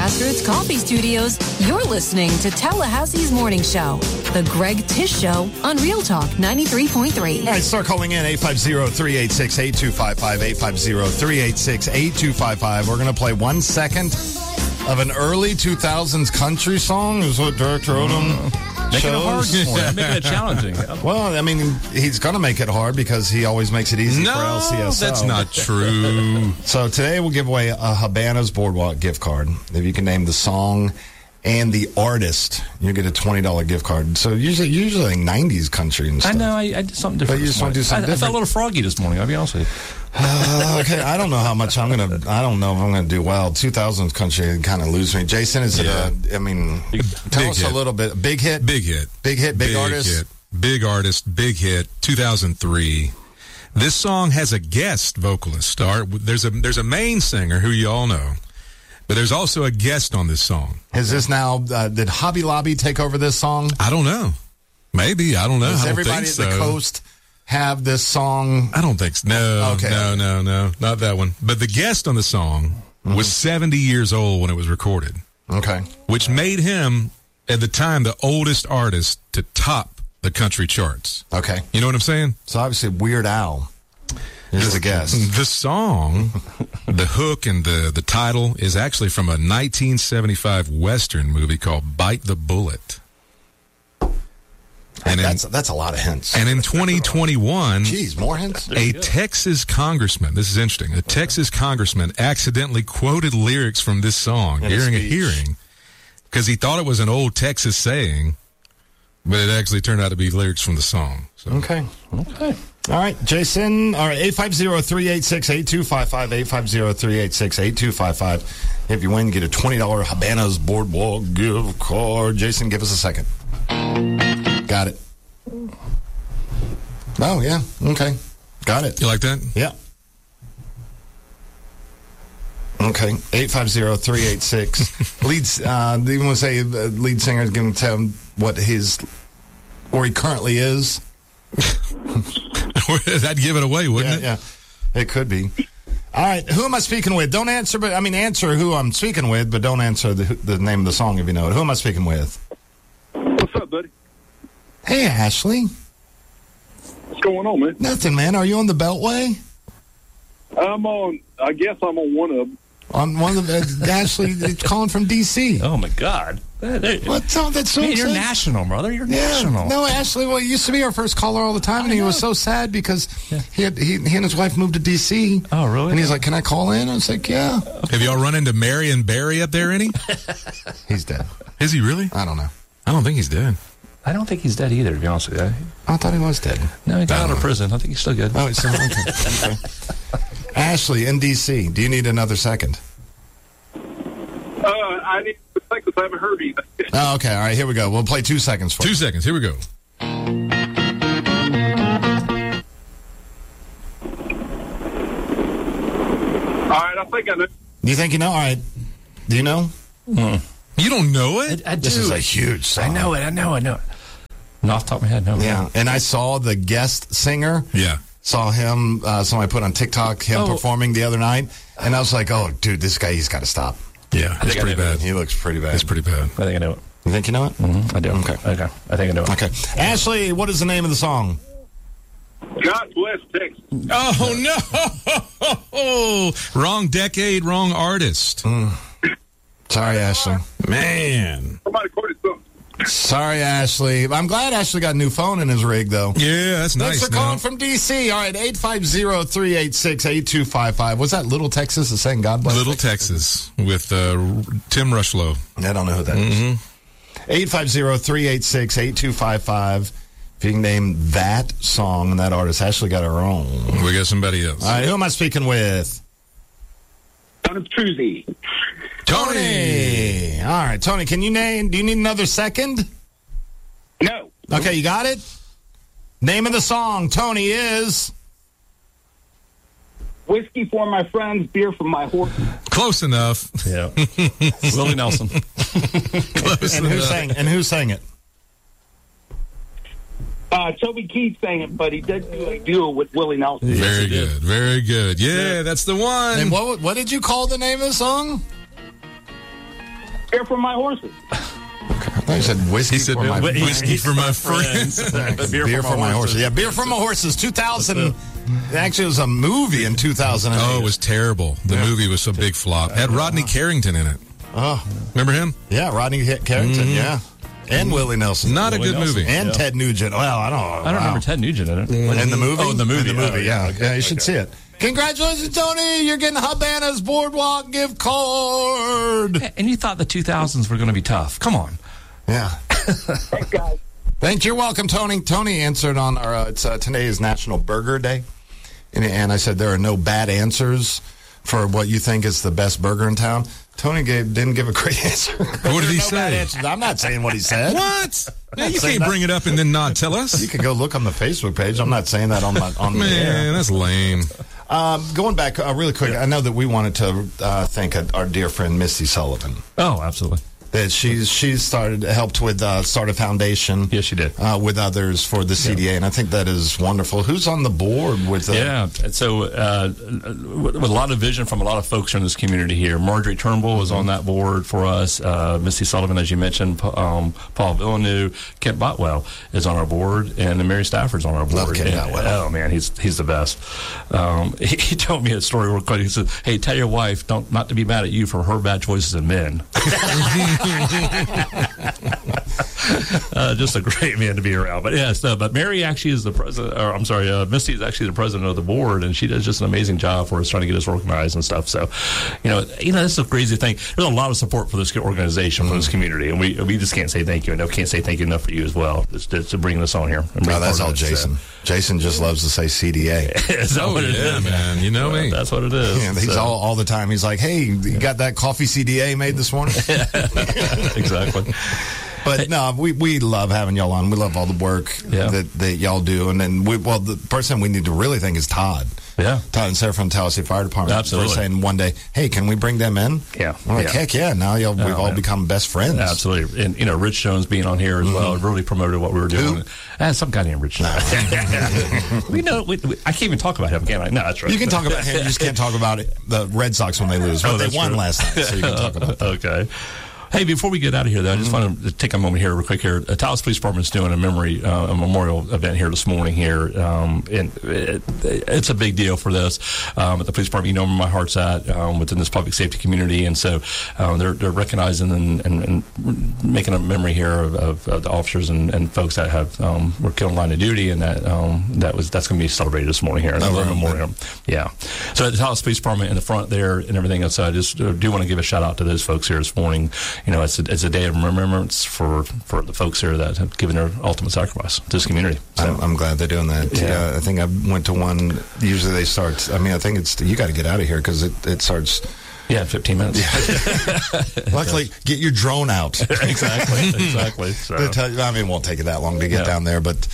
Grassroots Coffee Studios, you're listening to Tallahassee's Morning Show, The Greg Tish Show on Real Talk 93.3. All right, start calling in 850-386-8255, 850-386-8255. We're going to play 1 second of an early 2000s country song, is what Director Odom Making it hard shows. for him, making it challenging. Well, I mean, he's going to make it hard because he always makes it easy for LCSO. That's not true. So today we'll give away a Habanos Boardwalk gift card. If you can name the song and the artist, you get a $20 gift card. So usually like 90s country and stuff. I know, I did something different. But you just want to do something I felt a different. little froggy this morning, I'll be honest with you. Okay, I don't know how much I don't know if I'm going to do well. 2000s country kind of lose me. Jason, is it tell us a little bit. Big hit? Big hit. Big hit, big artist? Hit. Big artist, big hit, 2003. This song has a guest vocalist. There's a main singer who you all know, but there's also a guest on this song. Is this now, did Hobby Lobby take over this song? I don't know. Maybe. I don't know. Does I don't everybody think at the so. coast have this song? I don't think so. No, Okay. no, not that one. But the guest on the song was 70 years old when it was recorded, Okay. which made him, at the time, the oldest artist to top the country charts. Okay. You know what I'm saying? So obviously Weird Al is the guest. The song, the hook and the title is actually from a 1975 Western movie called Bite the Bullet. And That's a lot of hints. in 2021, Jeez, more hints? a Texas congressman, this is interesting, a Texas congressman accidentally quoted lyrics from this song In a during a speech. hearing because he thought it was an old Texas saying, but it actually turned out to be lyrics from the song. So. Okay. All right, Jason. All right, 850-386-8255, 850-386-8255. If you win, get a $20 Habanos Boardwalk gift card. Jason, give us a second. Got it. Oh, yeah. Okay. Got it. You like that? Yeah. Okay. 850-386. Do you want to say lead singer is going to tell him where he currently is? That'd give it away, wouldn't it? Yeah. It could be. All right. Who am I speaking with? Don't answer, answer who I'm speaking with, but don't answer the name of the song if you know it. Who am I speaking with? What's up, buddy? Hey, Ashley. What's going on, man? Nothing, man. Are you on the Beltway? I guess I'm on one of them. On one of the Ashley calling from D.C. Oh, my God. What's up? That's so Man, you're exciting. national, brother. You're Yeah. national. No, Ashley, well, he used to be our first caller all the time, and he was so sad because he and his wife moved to D.C. Oh, really? And he's like, can I call in? I was like, yeah. Have y'all run into Marion Barry up there any? He's dead. Is he really? I don't know. I don't think he's dead. I don't think he's dead either, to be honest with you. I thought he was dead. No, he got out of prison. I think he's still good. Oh, it's still okay. Ashley, in D.C., do you need another second? I need to think because I haven't heard anything. Oh, okay. All right, here we go. We'll play 2 seconds for 2 you. seconds. Here we go. All right, I think I know. Do you think you know? All right. Do you know? You don't know it? I do. This is a huge song. I know it. Not off the top of my head, no. Yeah, and I saw the guest singer. Yeah. Saw him, somebody put on TikTok, performing the other night, and I was like, oh, dude, this guy, he's got to stop. Yeah, it's pretty bad. He looks pretty bad. It's pretty bad. I think I know it. You think you know it? Mm-hmm. I do. Okay. I think I know it. Okay. Ashley, what is the name of the song? God bless Texas. Oh, no. Wrong decade, wrong artist. Sorry, Ashley. Man. Somebody quoted something. Sorry, Ashley. I'm glad Ashley got a new phone in his rig, though. Yeah, that's Thanks nice. for calling from D.C. All right, 850-386-8255. Was that Little Texas is saying God bless Little Texas with Tim Rushlow. I don't know who that is. 850-386-8255. If you can name that song and that artist, Ashley got her own. We got somebody else. All right, who am I speaking with? Tony Petrucci. Tony. All right, Tony, do you need another second? No. Okay, you got it? Name of the song, Tony, is... Whiskey for my friends, beer for my horse. Close enough. Yeah. Willie Nelson. Close And enough. who sang it? Toby Keith sang it, but he did do a duo with Willie Nelson. Very good. Very good. Yeah, that's the one. And what did you call the name of the song? Beer for my horses. I thought you said whiskey He said for my whiskey for my friends. beer for my horses. Yeah, Beer for My Horses. 2000. Actually, it was a movie in 2008. Oh, it was terrible. The movie was a big flop. Had Rodney Carrington in it. Oh, Remember him? yeah, Rodney Carrington. Yeah, and Willie Nelson. Not a good Nelson. movie. And Ted Nugent. Well, I don't know. I don't remember Ted Nugent in it. In the movie? Oh, in the movie. In the movie, Oh, yeah. okay. Yeah, you should see it. Congratulations, Tony. You're getting Habana's Boardwalk gift card. And you thought the 2000s were going to be tough. Come on. Yeah. Thanks, guys. Thank you. You're welcome, Tony. Tony answered on our, today is National Burger Day. And I said there are no bad answers for what you think is the best burger in town. Tony didn't give a great answer. What did he say? I'm not saying what he said. What? Yeah, you saying can't that. bring it up and then not tell us. You can go look on the Facebook page. I'm not saying that on the air. Man, that's lame. Going back really quick, I know that we wanted to thank our dear friend Misty Sullivan. Oh, absolutely. That she's helped with start a foundation. Yes, she did. With others for the CDA, and I think that is wonderful. Who's on the board with? Yeah, and so with a lot of vision from a lot of folks in this community here. Marjorie Turnbull is on that board for us. Misty Sullivan, as you mentioned, Paul Villeneuve, Kent Botwell is on our board, and then Mary Stafford's on our board. Love Kent And, Botwell. oh man, he's the best. He told me a story real quick. He said, "Hey, tell your wife not to be mad at you for her bad choices in men." Just a great man to be around. But yes, but Mary actually is the president, or I'm sorry, Misty is actually the president of the board, and she does just an amazing job for us trying to get us organized and stuff. So, this is a crazy thing. There's a lot of support for this organization, for this community, and we just can't say thank you enough. Can't say thank you enough for you as well, just to bring this on here. No, that's all Jason. Jason just loves to say CDA. Is that what it is? Man, you know me. That's what it is. Yeah, he's all the time. He's like, "Hey, you got that coffee CDA made this morning?" Exactly. But no, we love having y'all on. We love all the work that y'all do, and then the person we need to really thank is Todd. Yeah. Todd and Sarah from Tallahassee Fire Department. Absolutely. For saying one day, "Hey, can we bring them in?" Yeah. We're like, Yeah. "Heck yeah!" Now we've all become best friends. Absolutely. And, Rich Jones being on here as well really promoted what we were doing. Some guy named Rich Jones. I can't even talk about him, can I? No, that's right. You can talk about him. You just can't talk about the Red Sox when they lose. But they that's won true. last night, so you can talk about that. Okay. Hey, before we get out of here, though, I just want to take a moment here real quick here. Taos Police Department is doing a memorial event here this morning here. And it's a big deal for this. At the police department, where my heart's at within this public safety community. And so they're recognizing and making a memory here of the officers and folks that have were killed in line of duty, and that's going to be celebrated this morning here at the memorial. Yeah. So at the Taos Police Department in the front there and everything else, I just do want to give a shout out to those folks here this morning. It's a day of remembrance for the folks here that have given their ultimate sacrifice to this community. So. I'm glad they're doing that. Yeah. I think I went to one. Usually they start. I think it's you got to get out of here because it starts. Yeah, 15 minutes. Luckily, get your drone out. Exactly. So. It won't take it that long to get down there, but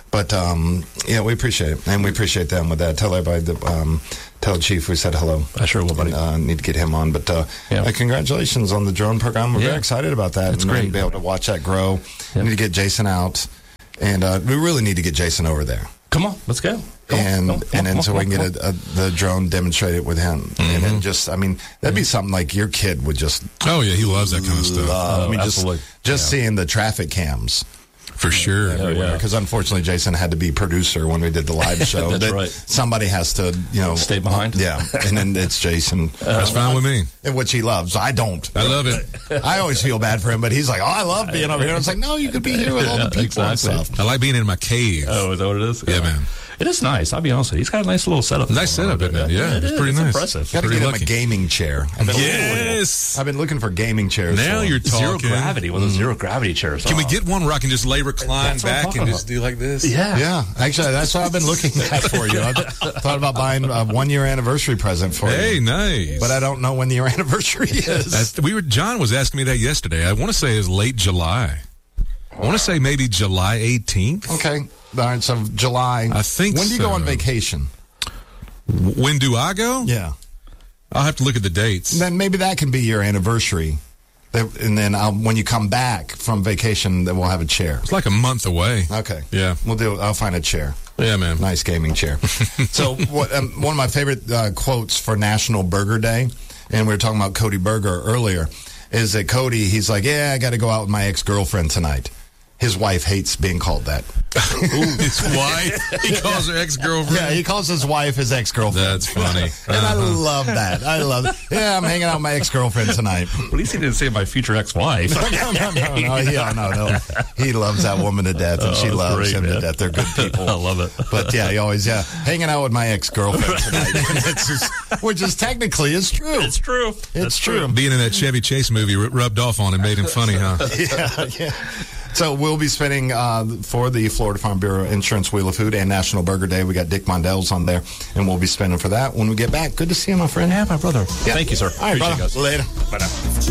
we appreciate it, and we appreciate them with that. Tell everybody tell the chief we said hello. I sure will, buddy. Need to get him on, but congratulations on the drone program. We're very excited about that. It's and great. Be able to watch that grow. We need to get Jason out, and we really need to get Jason over there. Come on, let's go. We can get the drone demonstrated with him, and then that'd be something like your kid would just. Oh yeah, he loves that kind of stuff. Absolutely. Just seeing the traffic cams. For sure. Everywhere. Because unfortunately, Jason had to be producer when we did the live show. That's right. Somebody has to, stay behind. Yeah, and then it's Jason. That's fine with me. Which he loves. I don't. I love it. I always feel bad for him, but he's like, "Oh, I love being over here." I was like, "No, you could be here with all the people and stuff." I like being in my cave. Oh, is that what it is? Yeah, man. It is nice. I'll be honest with you. He's got a nice little setup. Nice setup, isn't it? Yeah, it's pretty nice. Impressive. Got to Pretty get him lucky. a gaming chair. Yes. I've been looking for gaming chairs. Now for him. you're talking. Zero gravity. One of those zero gravity chairs. Can we get one where I can just lay recline That's what I'm back and talking just do like this? Yeah. Yeah, actually, that's what I've been looking at for you. I thought about buying a 1-year anniversary present for Hey, you. nice. But I don't know when your anniversary is. John was asking me that yesterday. I want to say it's late July. I want to say maybe July 18th. Okay. All right, so July. I think When do you go so. on vacation? When do I go? Yeah. I'll have to look at the dates. Then maybe that can be your anniversary. And then when you come back from vacation, then we'll have a chair. It's like a month away. Okay. Yeah. We'll do it. I'll find a chair. Yeah, man. Nice gaming chair. So one of my favorite quotes for National Burger Day, and we were talking about Cody Burger earlier, is that Cody, he's like, yeah, I got to go out with my ex-girlfriend tonight. His wife hates being called that. His wife? He calls her ex-girlfriend? Yeah, he calls his wife his ex-girlfriend. That's funny. And I love that. I love it. Yeah, I'm hanging out with my ex-girlfriend tonight. At least he didn't say my future ex-wife. No. He loves that woman to death, and she loves him to death. They're good people. I love it. But yeah, he always, hanging out with my ex-girlfriend tonight. Which is technically is true. It's true. It's true. Being in that Chevy Chase movie rubbed off on him, made him funny, huh? Yeah. So we'll be spinning for the Florida Farm Bureau Insurance Wheel of Food and National Burger Day. We got Dick Mondell's on there, and we'll be spinning for that when we get back. Good to see you, my friend. Yeah, my brother. Yeah. Thank you, sir. All right, Appreciate brother. it, guys. Later. Bye now.